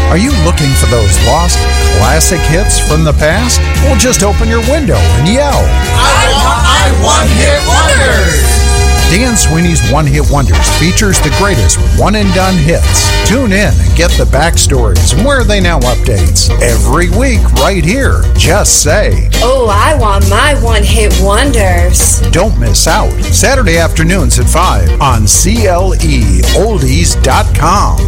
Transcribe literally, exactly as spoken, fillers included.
Are you looking for those lost classic hits from the past? Well, just open your window and yell, I want my one-hit wonders! Dan Sweeney's One Hit Wonders features the greatest one-and-done hits. Tune in and get the backstories and Where Are They Now updates every week right here. Just say, oh, I want my one-hit wonders. Don't miss out. Saturday afternoons at five on C L E oldies dot com.